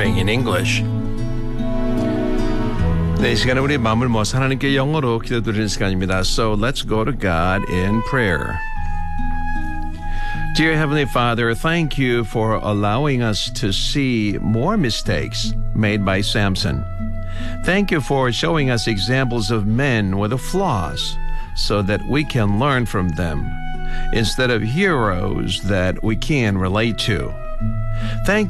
praying in English. 네, 이 시간에 우리 마음을 모아서 하나님께 영어로 기도드리는 시간입니다. So let's go to God in prayer. Dear Heavenly Father, thank you for allowing us to see more mistakes made by Samson. Thank you for showing us examples of men with flaws so that we can learn from them instead of heroes that we can relate to. Thank